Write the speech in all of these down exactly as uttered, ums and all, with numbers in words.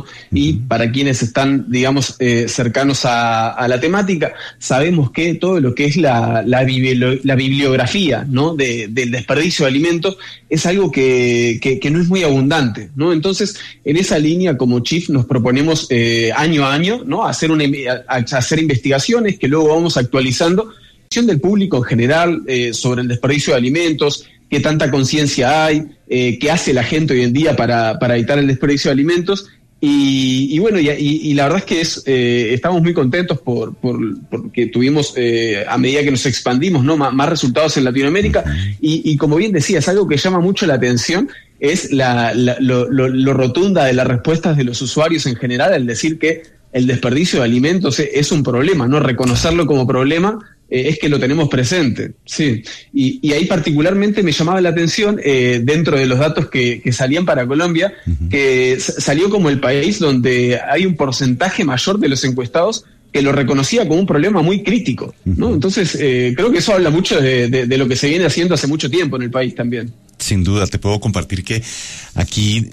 Y para quienes están, digamos, eh, cercanos a, a la temática, sabemos que todo lo que es la, la, biblio, la bibliografía, ¿no? de, del desperdicio de alimentos es algo que, que, que no es muy abundante, ¿no? Entonces, en esa línea, como Chief, nos proponemos eh, año a año, ¿no? hacer, una, a, hacer investigaciones que luego vamos actualizando del público en general eh, sobre el desperdicio de alimentos, qué tanta conciencia hay, eh, qué hace la gente hoy en día para, para evitar el desperdicio de alimentos. Y, y bueno, y, y, y la verdad es que es, eh, estamos muy contentos por, por porque tuvimos, eh, a medida que nos expandimos, ¿no? más, más resultados en Latinoamérica. Y, y como bien decías, algo que llama mucho la atención es la, la, lo, lo, lo rotunda de las respuestas de los usuarios en general, al decir que el desperdicio de alimentos es, es un problema, ¿no? Reconocerlo como problema Eh, es que lo tenemos presente, sí. Y, y ahí particularmente me llamaba la atención, eh, dentro de los datos que, que salían para Colombia, uh-huh. que s- salió como el país donde hay un porcentaje mayor de los encuestados que lo reconocía como un problema muy crítico, ¿no? Uh-huh. Entonces, eh, creo que eso habla mucho de, de, de lo que se viene haciendo hace mucho tiempo en el país también. Sin duda, te puedo compartir que aquí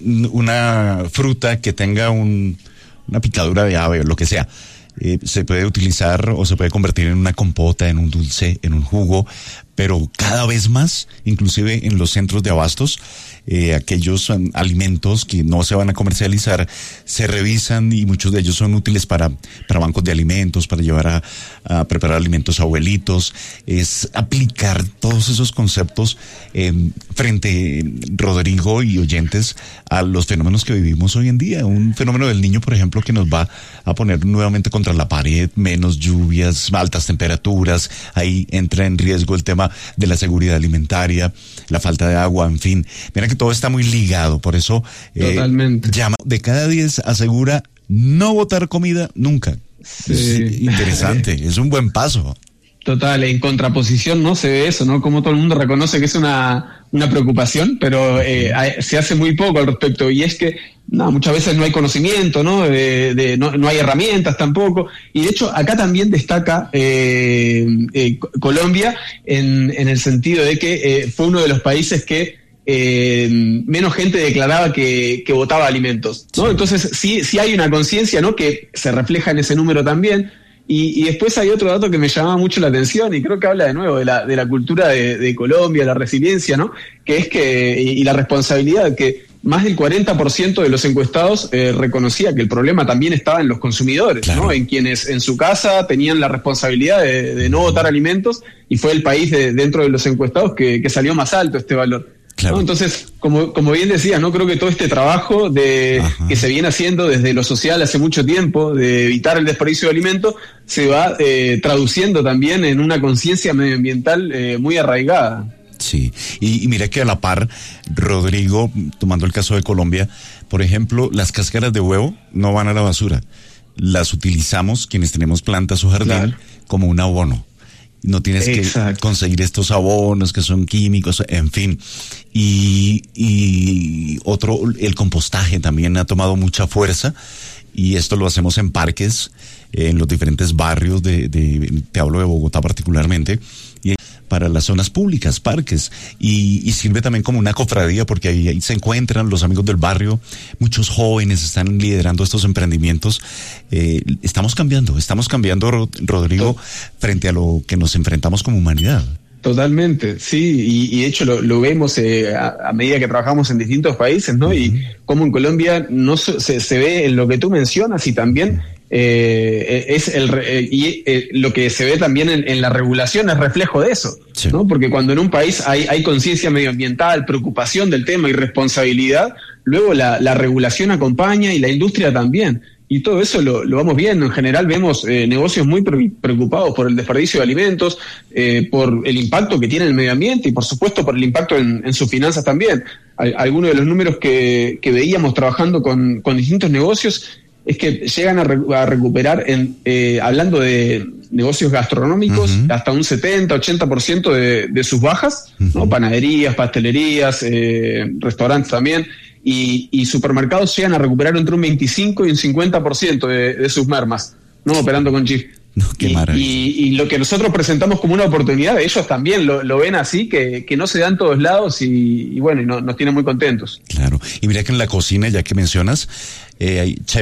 una fruta que tenga un, una picadura de ave o lo que sea, Eh, se puede utilizar o se puede convertir en una compota, en un dulce, en un jugo, pero cada vez más, inclusive en los centros de abastos, eh, aquellos um, alimentos que no se van a comercializar se revisan y muchos de ellos son útiles para, para bancos de alimentos, para llevar a, a preparar alimentos a abuelitos. Es aplicar todos esos conceptos eh, frente, Rodrigo y oyentes, a los fenómenos que vivimos hoy en día. Un fenómeno del niño, por ejemplo, que nos va a poner nuevamente contra la pared, menos lluvias, altas temperaturas, ahí entra en riesgo el tema de la seguridad alimentaria, la falta de agua, en fin. Mira que todo está muy ligado, por eso eh, llama, de cada diez asegura no botar comida nunca. Sí. Es interesante, es un buen paso. Total, en contraposición, ¿no? Se ve eso, ¿no? Como todo el mundo reconoce que es una, una preocupación, pero eh, se hace muy poco al respecto. Y es que, no, muchas veces no hay conocimiento, ¿no? De, de, no, no hay herramientas tampoco. Y de hecho, acá también destaca eh, eh, Colombia en, en el sentido de que eh, fue uno de los países que eh, menos gente declaraba que, que votaba alimentos, ¿no? Entonces, sí, sí hay una conciencia, ¿no? Que se refleja en ese número también. Y, y después hay otro dato que me llama mucho la atención y creo que habla de nuevo de la, de la cultura de, de Colombia, la resiliencia, ¿no? Que es que, y, y la responsabilidad, que más del cuarenta por ciento de los encuestados eh, reconocía que el problema también estaba en los consumidores, claro. ¿no? En quienes en su casa tenían la responsabilidad de, de no botar alimentos, y fue el país de, dentro de los encuestados que, que salió más alto este valor. Claro. ¿No? Entonces, como, como bien decías, ¿no? Creo que todo este trabajo de que se viene haciendo desde lo social hace mucho tiempo, de evitar el desperdicio de alimentos, se va eh, traduciendo también en una conciencia medioambiental eh, muy arraigada. Sí, y, y mira que a la par, Rodrigo, tomando el caso de Colombia, por ejemplo, las cáscaras de huevo no van a la basura. Las utilizamos, quienes tenemos plantas o jardín, claro. como un abono. No tienes Exacto. que conseguir estos abonos que son químicos, en fin. Y, y otro, el compostaje también ha tomado mucha fuerza, y esto lo hacemos en parques, en los diferentes barrios de, de te hablo de Bogotá particularmente, y para las zonas públicas, parques, y, y sirve también como una cofradía, porque ahí, ahí se encuentran los amigos del barrio, muchos jóvenes están liderando estos emprendimientos. Eh, estamos cambiando, estamos cambiando, Rodrigo, frente a lo que nos enfrentamos como humanidad. Totalmente, sí, y, y de hecho lo, lo vemos eh, a, a medida que trabajamos en distintos países, ¿no? Uh-huh. Y como en Colombia no se, se ve en lo que tú mencionas, y también eh, es el eh, y eh, lo que se ve también en, en la regulación es reflejo de eso, sí. ¿no? Porque cuando en un país hay, hay conciencia medioambiental, preocupación del tema y responsabilidad, luego la, la regulación acompaña, y la industria también. Y todo eso lo, lo vamos viendo. En general vemos eh, negocios muy pre- preocupados por el desperdicio de alimentos, eh, por el impacto que tiene en el medio ambiente, y por supuesto por el impacto en, en sus finanzas también. Al, algunos de los números que, que veíamos trabajando con, con distintos negocios es que llegan a, re, a recuperar, en, eh, hablando de negocios gastronómicos, uh-huh. hasta un setenta, ochenta por ciento de, de sus bajas, uh-huh. ¿no? Panaderías, pastelerías, eh, restaurantes también. Y, y supermercados llegan a recuperar entre un veinticinco y un cincuenta por ciento de, de sus mermas, ¿no? Operando con Chief. No, qué y, maravilla. Y, y lo que nosotros presentamos como una oportunidad, ellos también lo, lo ven así, que, que no se da en todos lados, y, y bueno, y no, nos tiene muy contentos. Claro. Y mira que en la cocina, ya que mencionas, eh, hay